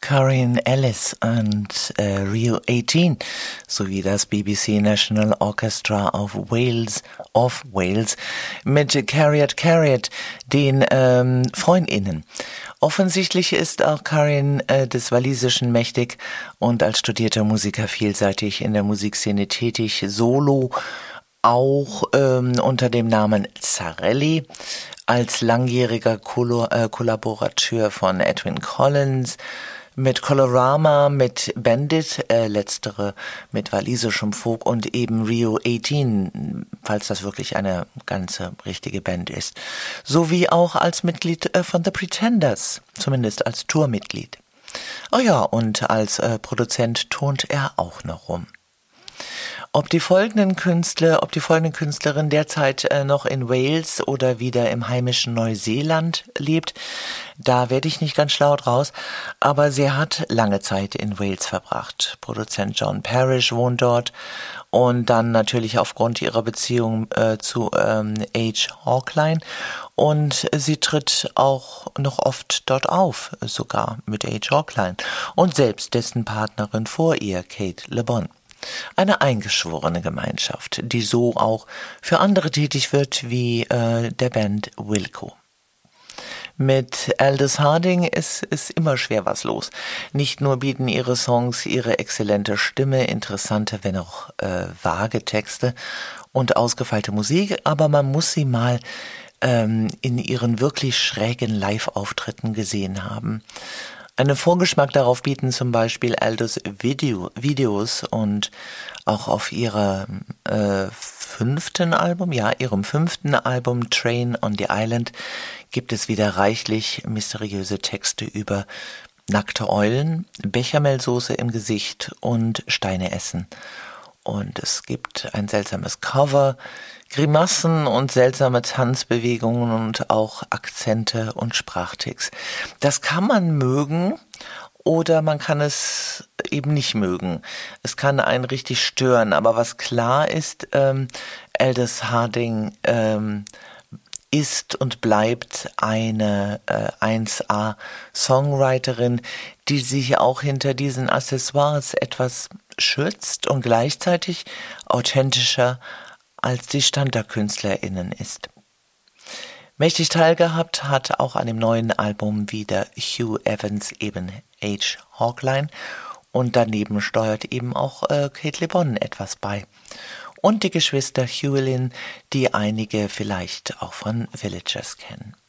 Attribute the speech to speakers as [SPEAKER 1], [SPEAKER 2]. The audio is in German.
[SPEAKER 1] Karin Ellis und Rio 18 sowie das BBC National Orchestra of Wales mit Carriot Carriot, den FreundInnen. Offensichtlich ist auch Karin des Walisischen mächtig und als studierter Musiker vielseitig in der Musikszene tätig, solo auch unter dem Namen Zarelli, als langjähriger Kollaborateur von Edwyn Collins, mit Colorama, mit Bandit, letztere mit walisischem Folk und eben Rio 18, falls das wirklich eine ganze richtige Band ist, sowie auch als Mitglied von The Pretenders, zumindest als Tourmitglied. Oh ja, und als Produzent turnt er auch noch rum. Ob die folgenden Künstlerin derzeit noch in Wales oder wieder im heimischen Neuseeland lebt, da werde ich nicht ganz schlau draus, aber sie hat lange Zeit in Wales verbracht. Produzent John Parrish wohnt dort und dann natürlich aufgrund ihrer Beziehung zu H. Hawkline, und sie tritt auch noch oft dort auf, sogar mit H. Hawkline und selbst dessen Partnerin vor ihr, Kate Le Bon. Eine eingeschworene Gemeinschaft, die so auch für andere tätig wird, wie der Band Wilco. Mit Aldous Harding ist immer schwer was los. Nicht nur bieten ihre Songs ihre exzellente Stimme, interessante, wenn auch vage Texte und ausgefeilte Musik, aber man muss sie mal in ihren wirklich schrägen Live-Auftritten gesehen haben. Einen Vorgeschmack darauf bieten zum Beispiel Aldous Videos, und auch auf ihrem fünften Album Train on the Island gibt es wieder reichlich mysteriöse Texte über nackte Eulen, Bechamelsoße im Gesicht und Steine essen. Und es gibt ein seltsames Cover, Grimassen und seltsame Tanzbewegungen und auch Akzente und Sprachtics. Das kann man mögen oder man kann es eben nicht mögen. Es kann einen richtig stören, aber was klar ist, Aldous Harding ist und bleibt eine 1A Songwriterin, die sich auch hinter diesen Accessoires etwas schützt und gleichzeitig authentischer als die StandardkünstlerInnen ist. Mächtig teilgehabt hat auch an dem neuen Album wieder Hugh Evans, eben H. Hawkline, und daneben steuert eben auch Kate Le Bon etwas bei. Und die Geschwister Hewlin, die einige vielleicht auch von Villagers kennen.